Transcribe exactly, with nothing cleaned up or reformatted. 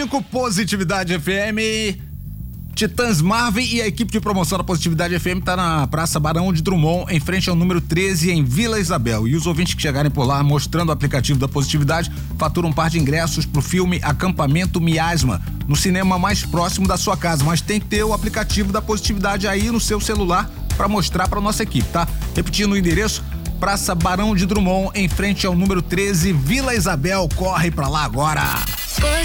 Positividade F M, Titãs Marvin e a equipe de promoção da Positividade F M tá na Praça Barão de Drummond, em frente ao número treze, em Vila Isabel. E os ouvintes que chegarem por lá mostrando o aplicativo da Positividade faturam um par de ingressos pro filme Acampamento Miasma, no cinema mais próximo da sua casa. Mas tem que ter o aplicativo da Positividade aí no seu celular para mostrar pra nossa equipe, tá? Repetindo o endereço: Praça Barão de Drummond, em frente ao número treze, Vila Isabel. Corre pra lá agora!